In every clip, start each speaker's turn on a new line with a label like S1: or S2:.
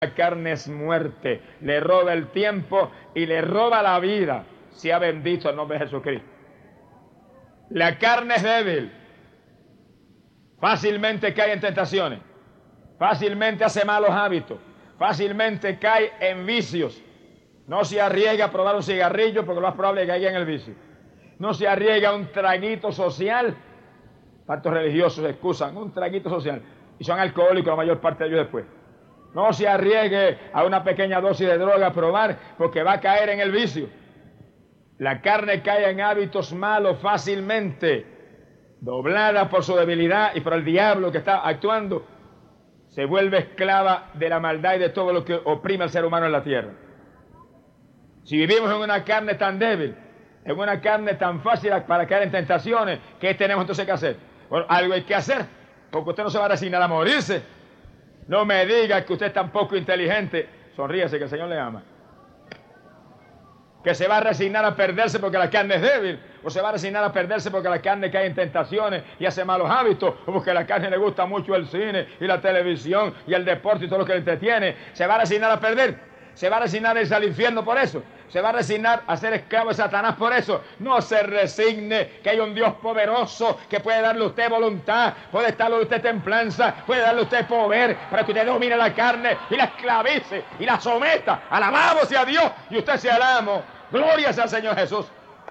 S1: La carne es muerte, le roba el tiempo y le roba la vida. Sea bendito el nombre de Jesucristo. La carne es débil, fácilmente cae en tentaciones, fácilmente hace malos hábitos, fácilmente cae en vicios. No se arriesga a probar un cigarrillo porque lo más probable es que caiga en el vicio. No se arriesga a un traguito social. Tantos religiosos excusan un traguito social y son alcohólicos la mayor parte de ellos después. No se arriesgue a una pequeña dosis de droga a probar porque va a caer en el vicio. La carne cae en hábitos malos fácilmente, doblada por su debilidad y por el diablo que está actuando. Se vuelve esclava de la maldad y de todo lo que oprime al ser humano en la tierra. Si vivimos en una carne tan débil, en una carne tan fácil para caer en tentaciones, ¿qué tenemos entonces que hacer? Bueno, algo hay que hacer, porque usted no se va a resignar a morirse. No me diga que usted es tan poco inteligente, sonríese que el Señor le ama, que se va a resignar a perderse porque la carne es débil, o se va a resignar a perderse porque la carne cae en tentaciones y hace malos hábitos, o porque a la carne le gusta mucho el cine y la televisión y el deporte y todo lo que le entretiene. Se va a resignar a perder, se va a resignar a irse al infierno por eso, se va a resignar a ser esclavo de Satanás por eso. No se resigne, que hay un Dios poderoso que puede darle a usted voluntad, puede darle a usted templanza, puede darle a usted poder para que usted domine la carne y la esclavice y la someta. Alabado sea Dios y usted sea el amo. Gloria sea al Señor Jesús.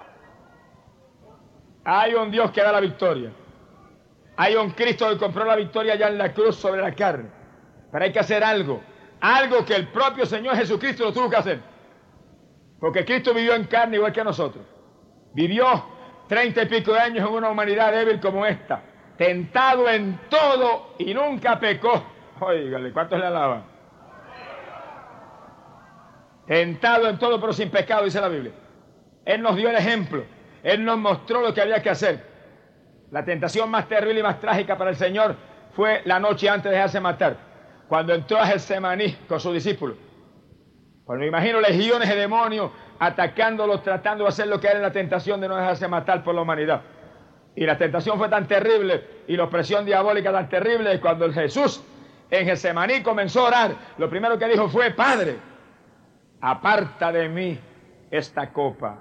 S1: Hay un Dios que da la victoria. Hay un Cristo que compró la victoria ya en la cruz sobre la carne. Pero hay que hacer algo. Algo que el propio Señor Jesucristo lo tuvo que hacer. Porque Cristo vivió en carne igual que nosotros. Vivió 30 y pico de años en una humanidad débil como esta. Tentado en todo y nunca pecó. Óigale, ¿cuántos le alaban? Tentado en todo pero sin pecado, dice la Biblia. Él nos dio el ejemplo. Él nos mostró lo que había que hacer. La tentación más terrible y más trágica para el Señor fue la noche antes de dejarse matar, cuando entró a Getsemaní con sus discípulos. Pues me imagino legiones de demonios atacándolos, tratando de hacer lo que era la tentación de no dejarse matar por la humanidad. Y la tentación fue tan terrible y la opresión diabólica tan terrible que cuando Jesús en Getsemaní comenzó a orar, lo primero que dijo fue: Padre, aparta de mí esta copa.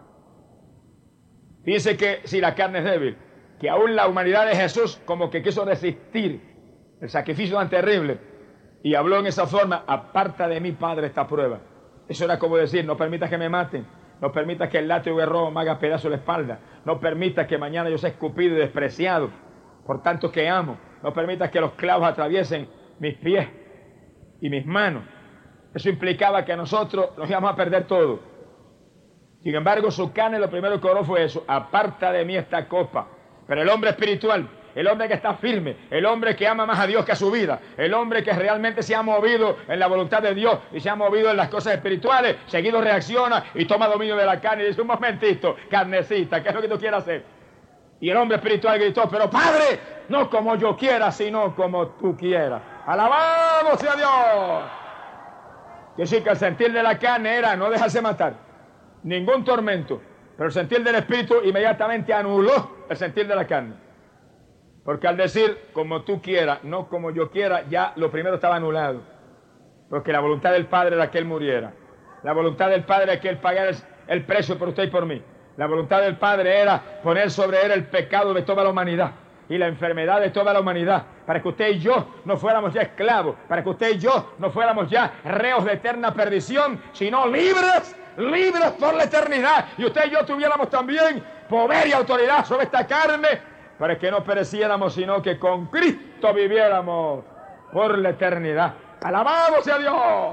S1: Fíjense que si la carne es débil, que aún la humanidad de Jesús como que quiso resistir el sacrificio tan terrible y habló en esa forma: aparta de mí, Padre, esta prueba. Eso era como decir: no permitas que me maten, no permitas que el látigo de robo me haga pedazo de la espalda, no permitas que mañana yo sea escupido y despreciado por tanto que amo, no permitas que los clavos atraviesen mis pies y mis manos. Eso implicaba que nosotros nos íbamos a perder todo. Sin embargo, su carne lo primero que oró fue eso: aparta de mí esta copa. Pero el hombre espiritual, el hombre que está firme, el hombre que ama más a Dios que a su vida, el hombre que realmente se ha movido en la voluntad de Dios y se ha movido en las cosas espirituales, seguido reacciona y toma dominio de la carne y dice: un momentito, carnecita, ¿qué es lo que tú quieres hacer? Y el hombre espiritual gritó: pero Padre, no como yo quiera, sino como tú quieras. ¡Alabado sea Dios! Que sí, que el sentir de la carne era no dejarse matar, ningún tormento, pero el sentir del espíritu inmediatamente anuló el sentir de la carne. Porque al decir como tú quieras, no como yo quiera, ya lo primero estaba anulado. Porque la voluntad del Padre era que Él muriera. La voluntad del Padre era que Él pagara el precio por usted y por mí. La voluntad del Padre era poner sobre Él el pecado de toda la humanidad y la enfermedad de toda la humanidad, para que usted y yo no fuéramos ya esclavos, para que usted y yo no fuéramos ya reos de eterna perdición, sino libres por la eternidad. Y usted y yo tuviéramos también poder y autoridad sobre esta carne, para que no pereciéramos, sino que con Cristo viviéramos por la eternidad. ¡Alabado sea Dios!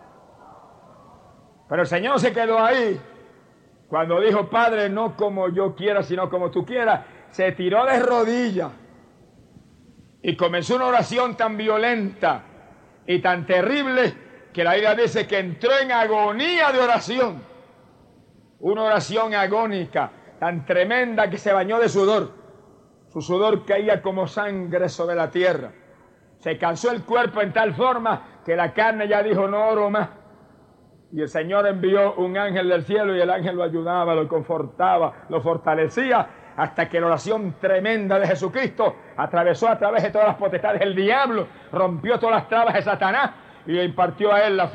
S1: Pero el Señor se quedó ahí. Cuando dijo: Padre, no como yo quiera, sino como tú quieras, se tiró de rodillas y comenzó una oración tan violenta y tan terrible que la Biblia dice que entró en agonía de oración. Una oración agónica tan tremenda que se bañó de sudor. Su sudor caía como sangre sobre la tierra. Se cansó el cuerpo en tal forma que la carne ya dijo: no oro más. Y el Señor envió un ángel del cielo y el ángel lo ayudaba, lo confortaba, lo fortalecía, hasta que la oración tremenda de Jesucristo atravesó a través de todas las potestades del diablo, rompió todas las trabas de Satanás y le impartió a él la